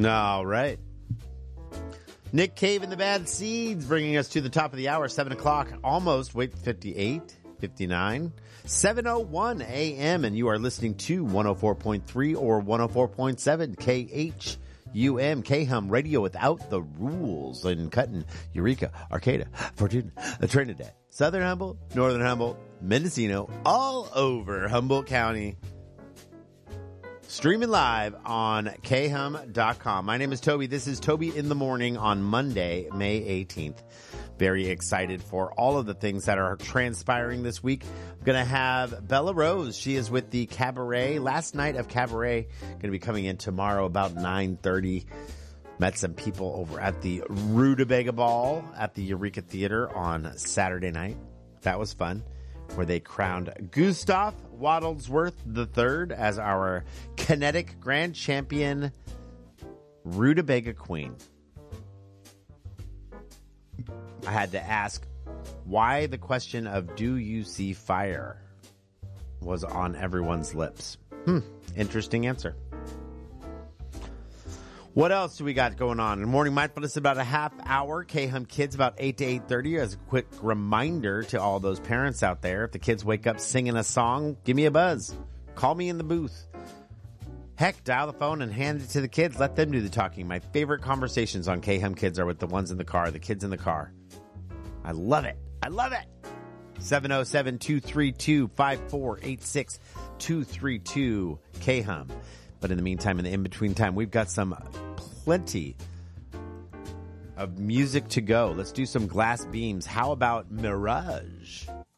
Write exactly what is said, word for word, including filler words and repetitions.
All right. Nick Cave and the Bad Seeds bringing us to the top of the hour, seven o'clock, almost, wait, fifty-eight, fifty-nine, seven oh one a.m. And you are listening to one oh four point three or one oh four point seven K H U M, K-Hum Radio without the rules in Cutton, Eureka, Arcata, Fortuna, Trinidad, Southern Humboldt, Northern Humboldt, Mendocino, all over Humboldt County. Streaming live on K hum dot com. My name is Toby. This is Toby in the Morning on Monday, May eighteenth. Very excited for all of the things that are transpiring this week. I'm going to have Bella Rose. She is with the Cabaret. Last night of Cabaret. Going to be coming in tomorrow about nine thirty. Met some people over at the Rutabaga Ball at the Eureka Theater on Saturday night. That was fun. Where they crowned Gustav Waddlesworth the third as our kinetic grand champion Rutabaga Queen. I had to ask why the question of do you see fire was on everyone's lips. Hmm, interesting answer. What else do we got going on? In Morning Mindfulness, about a half hour. K-Hum Kids, about eight to eight thirty. As a quick reminder to all those parents out there, if the kids wake up singing a song, give me a buzz. Call me in the booth. Heck, dial the phone and hand it to the kids. Let them do the talking. My favorite conversations on K-Hum Kids are with the ones in the car, the kids in the car. I love it. I love it. seven oh seven, two three two, five four eight six, two three two K-Hum. But in the meantime, in the in-between time, we've got some plenty of music to go. Let's do some Glass Beams. How about Mirage?